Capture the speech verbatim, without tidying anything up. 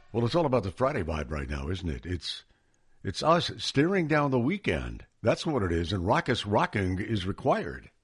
Well, it's all about the Friday vibe right now, isn't it? It's it's us staring down the weekend. That's what it is, and Raucous Rocking is required.